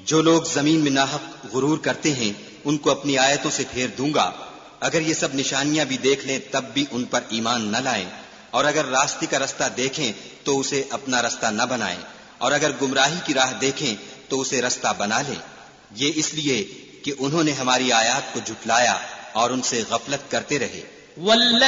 जो लोग जमीन में नाहक गुरूर करते हैं उनको अपनी आयतों से फेर दूंगा। अगर ये सब निशानियां भी देख लें तब भी उन पर ईमान न लाएं, और अगर रास्ते का रास्ता देखें तो उसे अपना रास्ता न बनाएं, और अगर गुमराही की राह देखें तो उसे रास्ता बना लें। ये इसलिए कि उन्होंने हमारी आयात को झुटलाया और उनसे गफलत करते रहे।